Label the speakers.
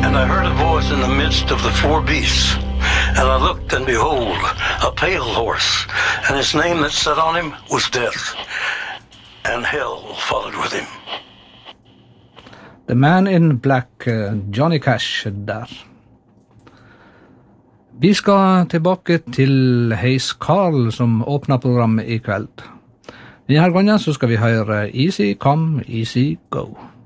Speaker 1: And I heard a voice in the midst of the four beasts. And I looked, and behold, a pale horse, and his name that sat on him was Death, and hell followed with him.
Speaker 2: The Man in Black, Johnny Cash der. Vi skal tilbake til Hayes Carll som åpner programmet i kveld. Denne gangen så skal vi høre Easy Come, Easy Go.